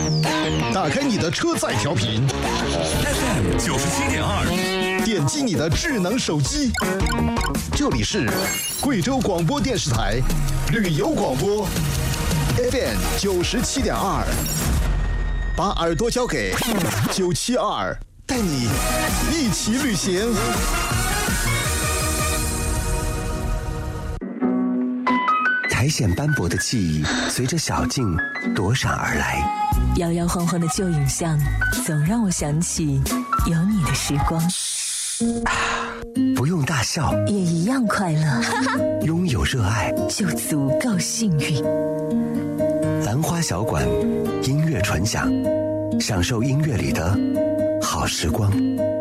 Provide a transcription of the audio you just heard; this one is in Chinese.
打开你的车载调频 FM 97.2， 点击你的智能手机，这里是贵州广播电视台旅游广播 FM 97.2，把耳朵交给972，带你一起旅行。 苔藓斑驳的记忆随着小径躲闪而来， 摇摇晃晃的旧影像总让我想起有你的时光。 不用大笑也一样快乐， 拥有热爱就足够幸运。 兰花小馆，音乐纯享，享受音乐里的好时光。